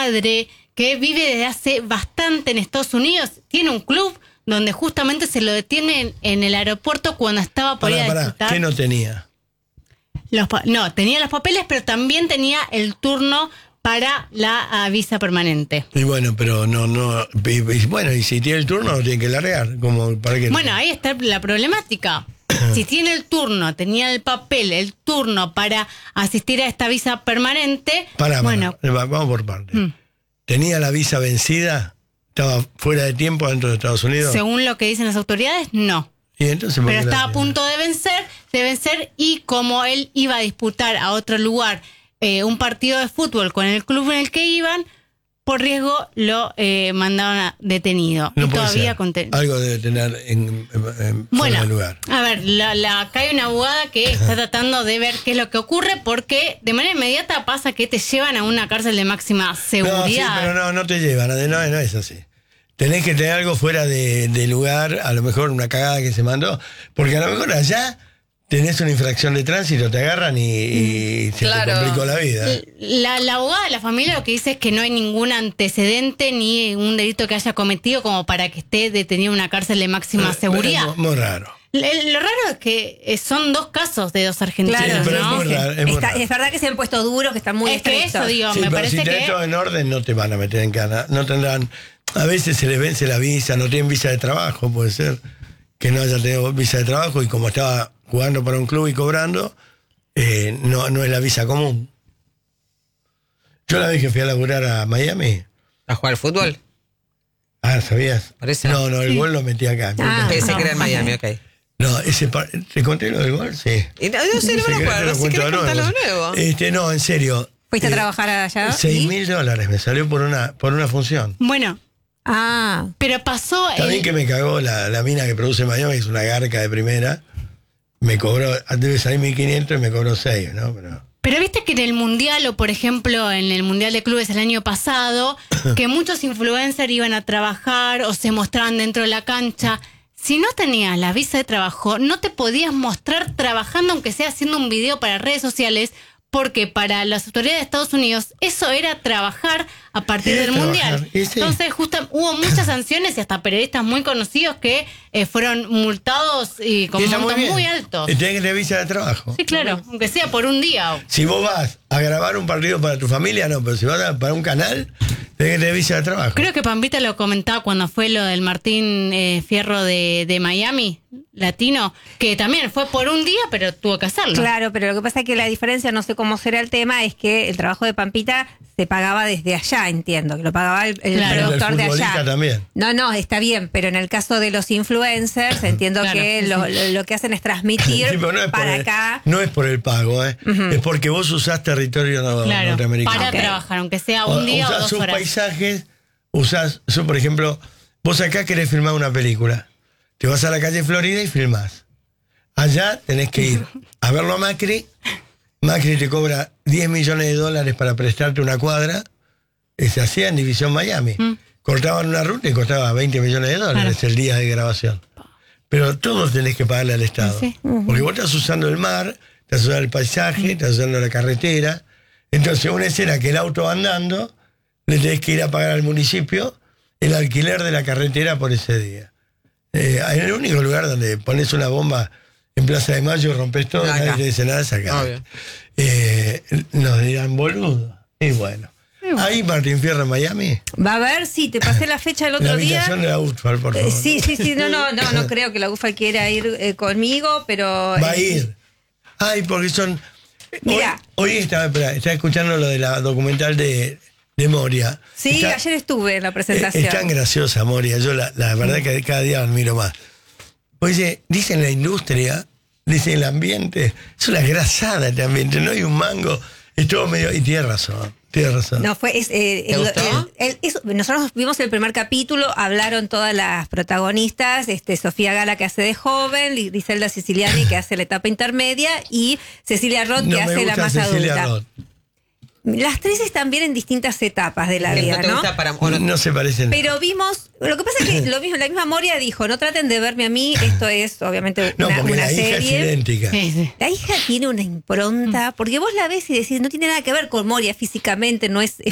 padre que vive desde hace bastante en Estados Unidos. Tiene un club donde justamente se lo detienen en el aeropuerto cuando estaba por ir a disfrutar. ¿Qué no tenía? No, tenía los papeles, pero también tenía el turno para la visa permanente. Y bueno, pero y si tiene el turno, lo tiene que largar. ¿Para qué? Bueno, ahí está la problemática. Si tiene el turno, tenía el papel, el turno para asistir a esta visa permanente. Vamos por partes. ¿Tenía la visa vencida? ¿Estaba fuera de tiempo dentro de Estados Unidos? Según lo que dicen las autoridades, no. ¿Y entonces, pero estaba a punto de vencer, y como él iba a disputar a otro lugar un partido de fútbol con el club en el que iban, por riesgo lo mandaron detenido. No y puede todavía ser. Algo debe tener en fuera de lugar. A ver, acá hay una abogada que está tratando de ver qué es lo que ocurre, porque de manera inmediata pasa que te llevan a una cárcel de máxima seguridad. No, sí, pero no te llevan, no es así. Tenés que tener algo fuera de lugar, a lo mejor una cagada que se mandó, porque a lo mejor allá tenés una infracción de tránsito, te agarran y se te complicó la vida. La abogada de la familia lo que dice es que no hay ningún antecedente ni un delito que haya cometido como para que esté detenido en una cárcel de máxima seguridad. Es muy raro. Lo raro es que son dos casos de dos argentinos, pero ¿no? Es muy raro, es verdad que se han puesto duros, que están muy estrictos. Que eso, digo, sí, me pero parece si tenés todo en orden, no te van a meter en cana. No tendrán. A veces se les vence la visa, no tienen visa de trabajo, puede ser que no haya tenido visa de trabajo y como estaba jugando para un club y cobrando, no es la visa común. Yo la vez que fui a laburar a Miami. ¿A jugar al fútbol? ¿Sabías? Parece. No, el gol lo metí acá. Pensé que era en Miami, ok. No, ¿te conté lo del gol? Sí. No sé, no me acuerdo. Si querés contarlo de nuevo. No, en serio. ¿Fuiste a trabajar allá? $6,000 me salió por una función. Bueno. Pero pasó. También que me cagó la mina que produce Miami, que es una garca de primera. Me cobró, debe salir 1.500 y me cobró 6, ¿no? Pero viste que en el Mundial, o por ejemplo en el Mundial de Clubes el año pasado, que muchos influencers iban a trabajar o se mostraban dentro de la cancha. Si no tenías la visa de trabajo, no te podías mostrar trabajando, aunque sea haciendo un video para redes sociales, porque para las autoridades de Estados Unidos eso era trabajar a partir del Mundial. Entonces hubo muchas sanciones y hasta periodistas muy conocidos que fueron multados y con montos muy altos. Y tenés que tener visa de trabajo. Sí, claro, aunque sea por un día. Si vos vas a grabar un partido para tu familia, no, pero si vas para un canal, tenés que tener visa de trabajo. Creo que Pampita lo comentaba cuando fue lo del Martín Fierro de Miami, latino, que también fue por un día, pero tuvo que hacerlo. Claro, pero lo que pasa es que la diferencia, no sé cómo será el tema, es que el trabajo de Pampita se pagaba desde allá, entiendo, que lo pagaba el productor de allá. También. No, está bien, pero en el caso de los influencers, entiendo que lo que hacen es transmitir para acá. No es por el pago, es porque vos usás territorio norteamericano. Para trabajar, aunque sea un día o 2 horas. Usás sus paisajes, por ejemplo, vos acá querés filmar una película. Te vas a la calle Florida y filmás. Allá tenés que ir a verlo a Macri. Macri te cobra $10 millones para prestarte una cuadra. Se hacía en División Miami. Cortaban una ruta y costaba $20 millones el día de grabación. Pero todos tenés que pagarle al Estado. Sí. Porque vos estás usando el mar, estás usando el paisaje, estás usando la carretera. Entonces, una escena que el auto va andando, le tenés que ir a pagar al municipio el alquiler de la carretera por ese día. En el único lugar donde pones una bomba en Plaza de Mayo y rompes todo, nadie te dice nada, es acá. Nos dirán boludo. Y bueno. ¿Hay Martín Fierro en Miami? Va a ver, sí, te pasé la fecha el otro día. La invitación de la UFAL, por favor. Sí, no creo que la UFAL quiera ir conmigo, pero... Va a ir. Porque son... Mira. Hoy estaba escuchando lo de la documental de Moria. Sí, ayer estuve en la presentación. Es tan graciosa Moria, yo la verdad que cada día la admiro más. Oye, dicen la industria, dicen el ambiente, es una grasada este ambiente, no hay un mango, es todo medio... Y tiene razón. No, ¿te gustó? Nosotros vimos el primer capítulo, hablaron todas las protagonistas, Sofía Gala que hace de joven, Griselda Siciliani que hace la etapa intermedia y Cecilia Roth que hace la más adulta. Roth. Las tres están bien en distintas etapas de la vida, ¿no? No se parecen. Pero vimos, lo que pasa es que lo mismo, la misma Moria dijo, no traten de verme a mí, esto es obviamente una la serie. Hija es idéntica. Sí. La hija tiene una impronta, porque vos la ves y decís, no tiene nada que ver con Moria físicamente, no es